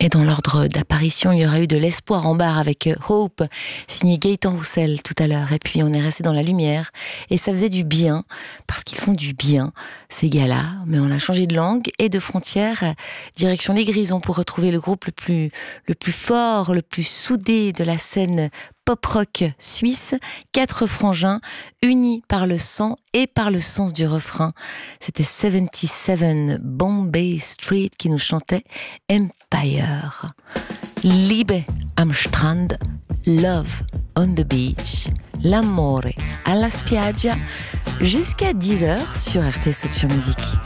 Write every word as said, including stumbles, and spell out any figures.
Et dans l'ordre d'apparition, il y aura eu de l'espoir en barre avec Hope, signé Gaëtan Roussel tout à l'heure. Et puis on est resté dans la lumière. Et ça faisait du bien, parce qu'ils font du bien, ces gars-là. Mais on a changé de langue et de frontière. Direction les Grisons pour retrouver le groupe le plus, le plus fort, le plus soudé de la scène pop-rock suisse. Quatre frangins, unis par le sang et par le sens du refrain. C'était soixante-dix-sept Bombay Street qui nous chantait Empire. Liebe am Strand, Love on the Beach, L'amore alla spiaggia, jusqu'à dix heures sur R T S Option Musique.